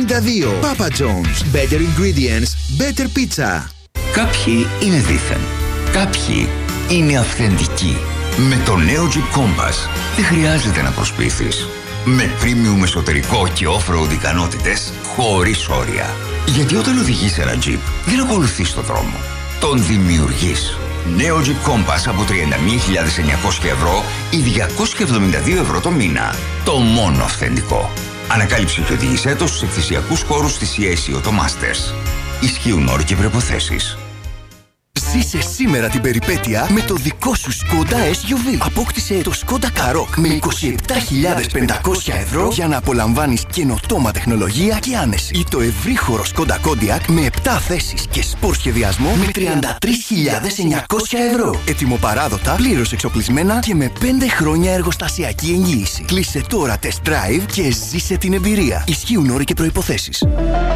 Papa John's. Better ingredients, better pizza. Κάποιοι είναι δήθεν. Κάποιοι είναι αυθεντικοί. Με το νέο Jeep Compass δεν χρειάζεται να προσποιηθείς. Με premium εσωτερικό και off-road ικανότητες χωρίς όρια. Γιατί όταν οδηγείς ένα Jeep δεν ακολουθείς το δρόμο. Τον δημιουργείς. Νέο Jeep Compass από 31.900 ευρώ ή 272 ευρώ το μήνα. Το μόνο αυθεντικό. Ανακάλυψε και οδήγησέ το στους εκθεσιακούς χώρους της CAC Auto Masters. Ισχύουν όροι και προϋποθέσεις. Ζήσε σήμερα την περιπέτεια με το δικό σου Skoda SUV. Απόκτησε το Skoda Karoq με 27.500 ευρώ για να απολαμβάνεις καινοτόμα τεχνολογία και άνεση. Ή το ευρύχωρο Skoda Kodiaq με 7 θέσεις και σπορ σχεδιασμό με 33.900 ευρώ. Ετοιμοπαράδοτα, πλήρως εξοπλισμένα και με 5 χρόνια εργοστασιακή εγγύηση. Κλείσε τώρα test drive και ζήσε την εμπειρία. Ισχύουν όροι και προϋποθέσεις.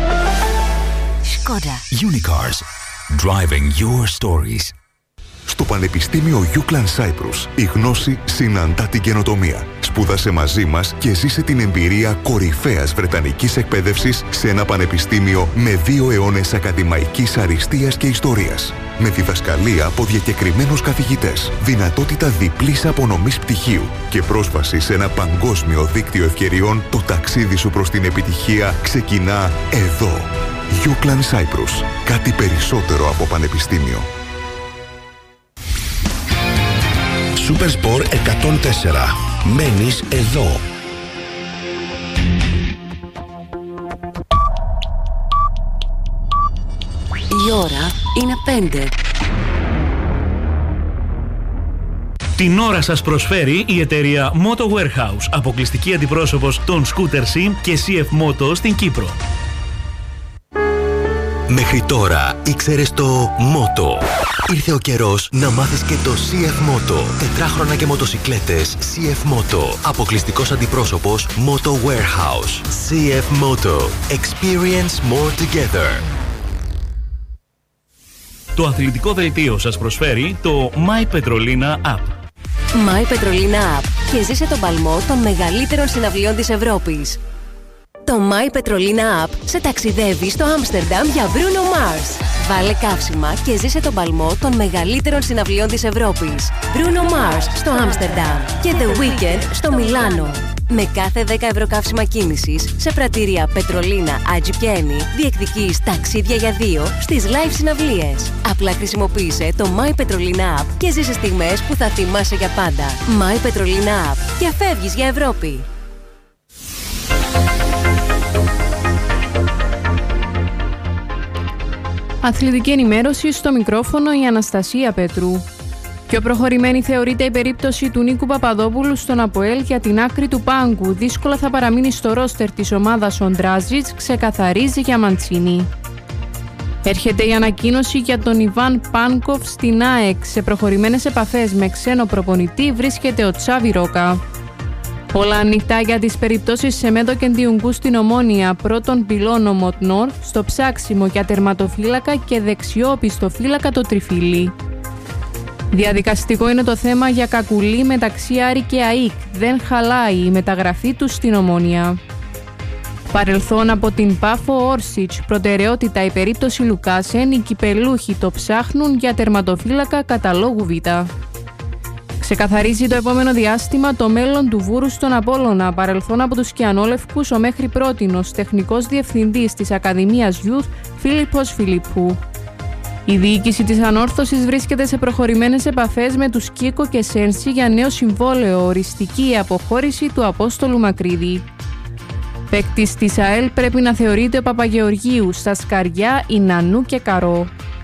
Skoda Unicars. Driving your stories. Στο Πανεπιστήμιο Euclid Cyprus, η γνώση συναντά την καινοτομία. Σπούδασε μαζί μας και ζήσε την εμπειρία κορυφαίας βρετανικής εκπαίδευσης σε ένα πανεπιστήμιο με 2 αιώνες ακαδημαϊκής αριστείας και ιστορίας. Με διδασκαλία από διακεκριμένους καθηγητές, δυνατότητα διπλής απονομής πτυχίου και πρόσβαση σε ένα παγκόσμιο δίκτυο ευκαιριών, το ταξίδι σου προς την επιτυχία ξεκινά εδώ. Euclid Cyprus. Κάτι περισσότερο από πανεπιστήμιο. Supersport 104. Μένεις εδώ. Η ώρα είναι 5. Την ώρα σας προσφέρει η εταιρεία Moto Warehouse, αποκλειστική αντιπρόσωπος των Scooter Sim και CF Moto στην Κύπρο. Μέχρι τώρα ήξερες το Moto. Ήρθε ο καιρός να μάθεις και το CF Moto. Τετράχρονα και μοτοσικλέτες CF Moto. Αποκλειστικός αντιπρόσωπος Moto Warehouse. CF Moto. Experience more together. Το αθλητικό δελτίο σας προσφέρει το My Petrolina App. My Petrolina App και ζήσε τον παλμό των μεγαλύτερων συναυλιών της Ευρώπης. Το My Petrolina App σε ταξιδεύει στο Άμστερνταμ για Bruno Mars. Βάλε καύσιμα και ζήσε τον παλμό των μεγαλύτερων συναυλιών της Ευρώπης. Bruno Mars στο Άμστερνταμ και The Weeknd στο Μιλάνο. Με κάθε 10 ευρώ καύσιμα κίνησης σε πρατήρια Petrolina, Aggipieni διεκδικείς ταξίδια για 2 στις live συναυλίες. Απλά χρησιμοποίησε το My Petrolina App και ζήσε στιγμές που θα θυμάσαι για πάντα. My Petrolina App και φεύγεις για Ευρώπη. Αθλητική ενημέρωση στο μικρόφωνο η Αναστασία Πέτρου. Πιο προχωρημένη θεωρείται η περίπτωση του Νίκου Παπαδόπουλου στον ΑΠΟΕΛ για την άκρη του πάγκου. Δύσκολα θα παραμείνει στο ρόστερ της ομάδας ο Ντράζιτς, ξεκαθαρίζει για Μαντσίνη. Έρχεται η ανακοίνωση για τον Ιβάν Πάνκοφ στην ΑΕΚ. Σε προχωρημένες επαφές με ξένο προπονητή βρίσκεται ο Τσάβι Ρόκα. Όλα ανοιχτά για τις περιπτώσεις Σεμέντο και Ντιουγκού στην Ομόνια, πρώτον πυλώνο Μοτνόρ, στο ψάξιμο για τερματοφύλακα και δεξιόπιστοφύλακα το Τριφύλι. Διαδικαστικό είναι το θέμα για Κακουλή μεταξύ Άρη και ΑΕΚ. Δεν χαλάει η μεταγραφή του στην Ομόνια. Παρελθόν από την Πάφο Όρσιτς, προτεραιότητα η περίπτωση Λουκάσεν, οι κυπελούχοι το ψάχνουν για τερματοφύλακα καταλόγου Β. Ξεκαθαρίζει το επόμενο διάστημα το μέλλον του Βούρου στον Απόλλωνα. Παρελθόν από τους Κιανόλευκους, ο μέχρι πρότινος τεχνικός διευθυντής της Ακαδημίας Youth, Φίλιππος Φιλιππού. Η διοίκηση της Ανόρθωσης βρίσκεται σε προχωρημένες επαφές με τους Κίκο και Σένση για νέο συμβόλαιο, οριστική αποχώρηση του Απόστολου Μακρύδη. Παίκτης της ΑΕΛ πρέπει να θεωρείται ο Παπαγεωργίου, στα Σκαριά, η Νανού και Καρό.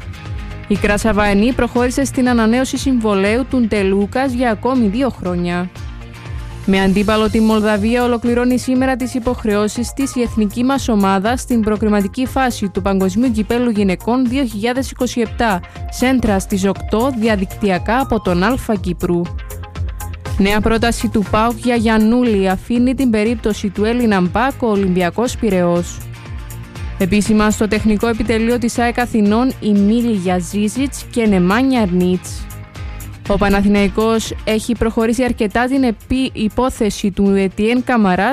Η Κρασαβαενή προχώρησε στην ανανέωση συμβολαίου του Ντελούκας για ακόμη 2 χρόνια. Με αντίπαλο τη Μολδαβία ολοκληρώνει σήμερα τις υποχρεώσεις της η εθνική μας ομάδα στην προκριματική φάση του Παγκοσμίου Κυπέλλου Γυναικών 2027, σέντρα στις 8 διαδικτυακά από τον Α Κύπρου. Νέα πρόταση του ΠΑΟΚ για Γιαννούλη αφήνει την περίπτωση του Έλληνα Μπακ ο Ολυμπιακός Πειραιώς. Επίσημα στο τεχνικό επιτελείο της ΑΕΚ Αθηνών η Μίλη Γιαζίζιτς και Νεμάνια Αρνίτς. Ο Παναθηναϊκός έχει προχωρήσει αρκετά την υπόθεση του Ετιέν Καμαρά